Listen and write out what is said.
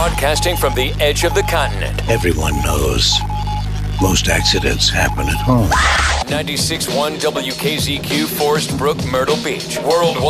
Broadcasting from the edge of the continent. Everyone knows most accidents happen at home. 96.1 WKZQ, Forest Brook, Myrtle Beach. Worldwide.